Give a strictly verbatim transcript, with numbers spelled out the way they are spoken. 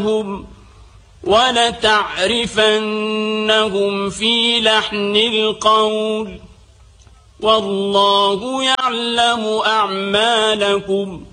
هم ولتعرفنهم في لحن القول والله يعلم أعمالكم